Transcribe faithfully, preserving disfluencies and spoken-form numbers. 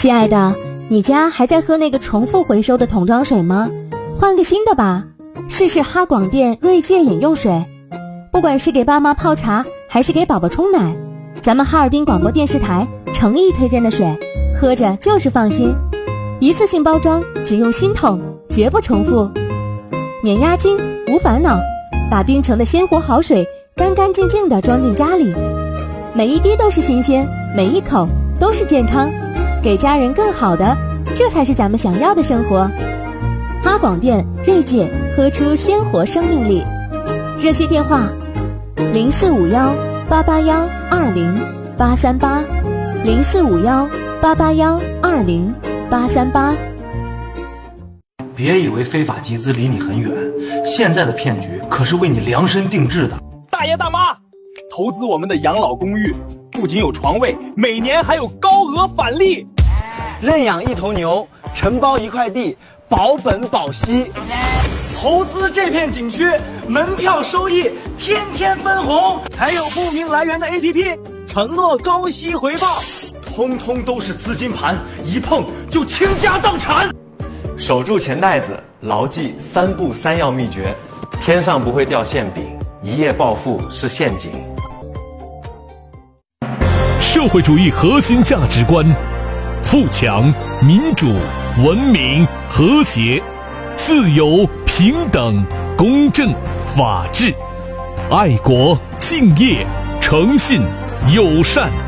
亲爱的，你家还在喝那个重复回收的桶装水吗？换个新的吧，试试哈广电锐界饮用水。不管是给爸妈泡茶，还是给宝宝冲奶，咱们哈尔滨广播电视台诚意推荐的水，喝着就是放心。一次性包装，只用新桶，绝不重复，免押金，无烦恼，把冰城的鲜活好水干干净净地装进家里，每一滴都是新鲜，每一口都是健康，给家人更好的，这才是咱们想要的生活。哈广电锐界，喝出鲜活生命力。热线电话零四五幺八八幺二零八三八，零四五幺八八幺二零八三八。 别以为非法集资离你很远，现在的骗局可是为你量身定制的。 大爷大妈，投资我们的养老公寓，不仅有床位，每年还有高额返利。 认养一头牛，承包一块地，保本保息。 投资这片景区，门票收益天天分红，还有不明来源的 A P P， 承诺高息回报，通通都是资金盘，一碰就倾家荡产。 守住钱袋子，牢记三不三要秘诀，天上不会掉馅饼，一夜暴富是陷阱。 社会主义核心价值观：富强、民主、文明、和谐、自由、平等、公正、法治、爱国、敬业、诚信、友善。